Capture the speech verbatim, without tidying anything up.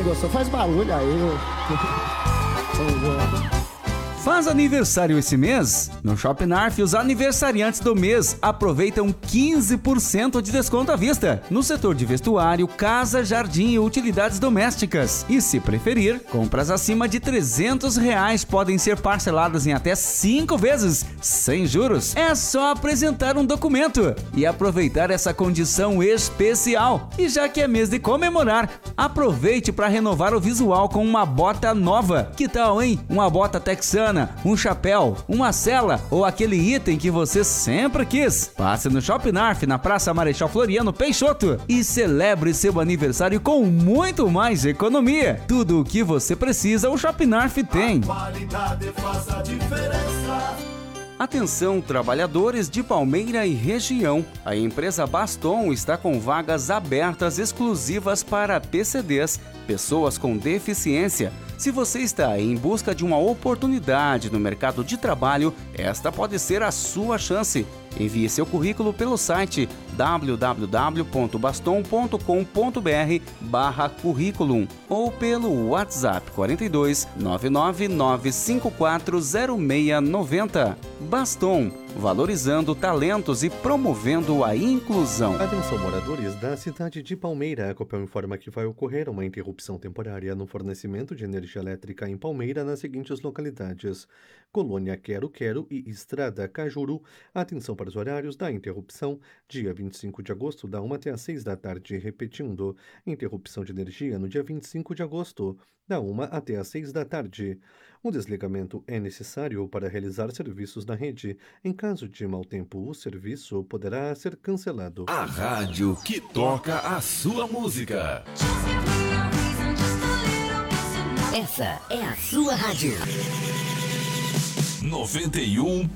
Gostou? Faz barulho aí. Faz aniversário esse mês? No Shopping Narf, os aniversariantes do mês aproveitam quinze por cento de desconto à vista no setor de vestuário, casa, jardim e utilidades domésticas. E se preferir, compras acima de trezentos reais podem ser parceladas em até cinco vezes, sem juros. É só apresentar um documento e aproveitar essa condição especial. E já que é mês de comemorar, aproveite para renovar o visual com uma bota nova. Que tal, hein? Uma bota texana, um chapéu, uma sela ou aquele item que você sempre quis. Passe no Shopping Narf, na Praça Marechal Floriano Peixoto e celebre seu aniversário com muito mais economia. Tudo o que você precisa, o Shopping Narf tem. A qualidade faz a diferença. Atenção, trabalhadores de Palmeira e região. A empresa Baston está com vagas abertas exclusivas para P C Ds, pessoas com deficiência. Se você está em busca de uma oportunidade no mercado de trabalho, esta pode ser a sua chance. Envie seu currículo pelo site w w w ponto baston ponto com ponto b r barra currículum ou pelo WhatsApp quarenta e dois, nove nove nove cinco quatro zero seis nove zero. Baston, valorizando talentos e promovendo a inclusão. Atenção, moradores da cidade de Palmeira. A Copel informa que vai ocorrer uma interrupção temporária no fornecimento de energia elétrica em Palmeira nas seguintes localidades: Colônia Quero Quero e Estrada Cajuru. Atenção para os horários da interrupção: dia vinte e cinco de agosto, da uma até às seis da tarde. Repetindo, interrupção de energia no dia vinte e cinco de agosto, da uma até às seis da tarde. O desligamento é necessário para realizar serviços na rede. Em caso de mau tempo, o serviço poderá ser cancelado. A rádio que toca a sua música. Essa é a sua rádio. noventa e um